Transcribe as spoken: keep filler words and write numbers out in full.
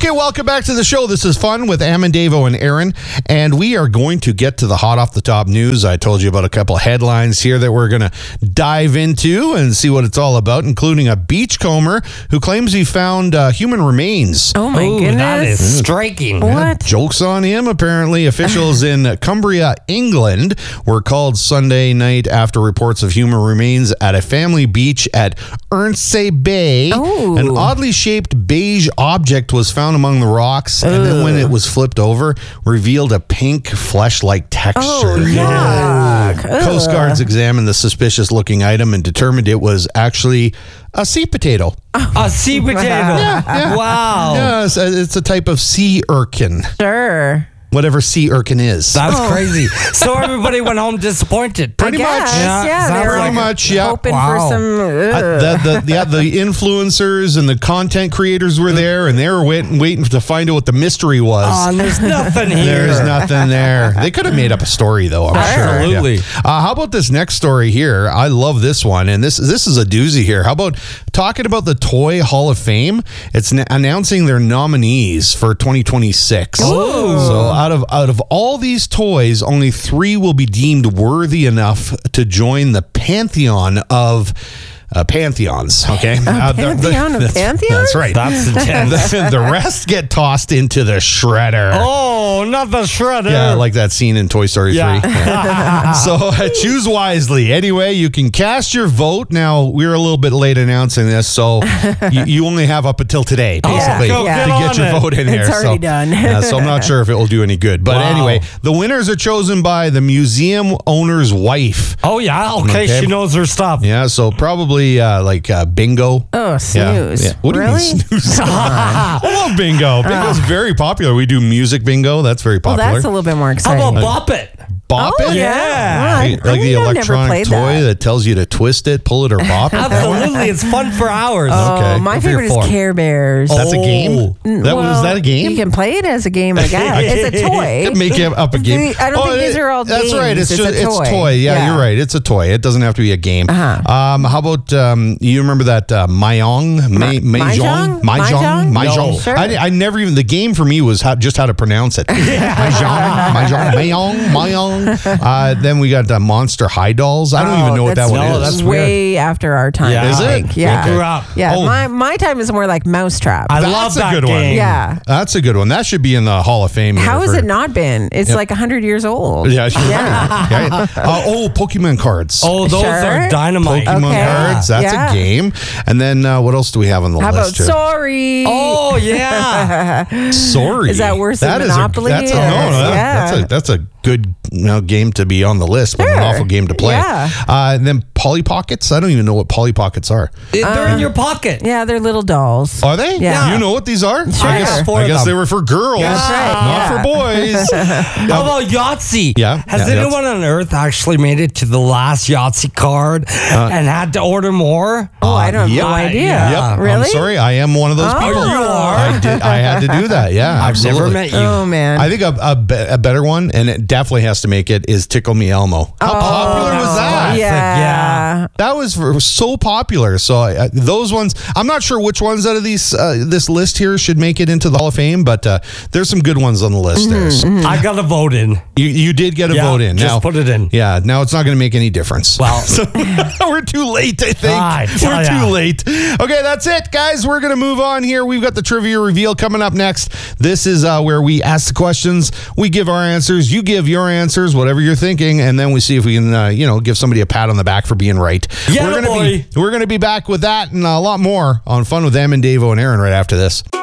Okay, welcome back to the show. This is Fun with Amandavo and Aaron, and we are going to get to the hot off the top news. I told you about a couple headlines here that we're going to dive into and see what it's all about, including a beachcomber who claims he found uh, human remains. Oh my Ooh, goodness. that is striking. What? Yeah, joke's on him, apparently. Officials in Cumbria, England were called Sunday night after reports of human remains at a family beach at Ernsey Bay. Oh. An oddly shaped beige object was found among the rocks, and then when it was flipped over, revealed a pink flesh-like texture. Oh, yuck. Coast Ugh. Guards examined the suspicious-looking item and determined it was actually a sea potato. A sea potato. yeah. Wow. Yeah, it's a, it's a type of sea urchin. Sure. Whatever sea urchin is. That's crazy. So everybody went home disappointed. Pretty I much. guess, Yeah, Yeah, sounds they were Pretty much, yeah. hoping Wow. for some. Uh, ugh. the, the, yeah, the influencers and the content creators were there, and they were waiting, waiting to find out what the mystery was. Oh, and there's nothing here. There's nothing there. They could have made up a story, though, I'm sure. Absolutely. Yeah. Uh, how about this next story here? I love this one, and this this is a doozy here. How about talking about the Toy Hall of Fame? It's n- announcing their nominees for twenty twenty-six. Ooh. So out of out of all these toys, only three will be deemed worthy enough to join the pantheon of uh, pantheons. Okay, uh, the- the- pantheon of that's, pantheons? That's right. That's intense. the, the rest get tossed into the shredder. Oh, not the shredder. Yeah, like that scene in Toy Story Yeah. three. Yeah. So uh, choose wisely. Anyway, you can cast your vote. Now, we're a little bit late announcing this, so you, you only have up until today, basically, go get to get on your it. vote in It's here. already so, done. yeah, so I'm not sure if it will do any good. But Wow. anyway, the winners are chosen by the museum owner's wife. Oh, yeah. Okay, Okay. she knows her stuff. Yeah, so probably uh, like uh, bingo. Oh, snooze. Yeah. What do really? you mean snooze? I love bingo. Bingo's very popular. We do music bingo. That's very Well, popular. that's a little bit more How exciting. about Bop It? Bop Oh, it? yeah. Yeah. Well, I- Like, I like the mean, I've never electronic played toy that. that. tells you to twist it, pull it, or bop it. That one? Absolutely. It's fun for hours. Oh, Okay. my If you're favorite is four. Care Bears. That's a game? Mm, That was well, that a game? You can play it as a game, I guess. It's a toy. Make it up a game. I don't think these are all That's right. games. It's It's just a it's toy. toy. Yeah, Yeah. you're right. It's a toy. It doesn't have to be a game. Uh-huh. Um, how about um, you remember that uh, Mahjong? Ma- Mahjong? Mahjong? Mahjong? Mahjong? Mahjong. No. Sure. I, I never even the game for me was how, just how to pronounce it. Mahjong, Mahjong, Mahjong, Mahjong. Uh, then we got uh, Monster High Dolls. I don't even know what that that's, one No, is. that's way after our time. Yeah. I Is it? think. Yeah. We grew up. Yeah. Oh. My my time is more like Mousetrap. I That's love a that good one. game. yeah. That's a good one. That should be in the Hall of Fame. How here has for- it not been? It's Yep. like one hundred years old. Yeah, sure. Yeah. Uh, oh, Pokemon cards. Oh, those Sure. are dynamite. Pokemon Okay. cards. That's Yeah. a game. And then uh, what else do we have on the How about list here? Sorry? Oh, yeah. Sorry. Is that worse than is Monopoly? A, that's a, no, Or- no, that- yeah. that's a that's a good you know, game to be on the list, but an Sure. awful game to play. Yeah. Uh, and then Polly Pockets. I don't even know what Polly Pockets are. They're in your pocket. Yeah, they're little dolls. Are they? Yeah. You know what these are? Sure. I guess, have four I of guess them. they were for girls, That's right, not yeah. for boys. How about Yahtzee? Yeah, Has yeah, anyone on earth actually made it to the last Yahtzee card Uh, and had to order more? Oh, I don't have yep. no idea. Yeah. Yep. Really? I'm sorry. I am one of those Oh. people. You are? I did. I had to do that. Yeah, I've absolutely. never met you. Oh, man. I think a, a, be- a better one, and it definitely has to make it, is Tickle Me Elmo. How popular was that? classic, yeah. yeah. That was for, so popular. So uh, those ones, I'm not sure which ones out of these uh, this list here should make it into the Hall of Fame, but uh, there's some good ones on the list there. So I got to vote in. you, you did get a Yeah, vote in. just Now, put it in. Yeah, now it's not going to make any difference. Well, So, we're too late, I think. I tell We're ya. too late. Okay, that's it, guys. We're going to move on here. We've got the trivia reveal coming up next. This is uh, where we ask the questions, we give our answers, you give your answers, whatever you're thinking, and then we see if we can, uh, you know, give somebody a pat on the back for being right. Yeah, we're gonna boy. be we're going to be back with that and a lot more on Fun with Amandavo and Aaron right after this.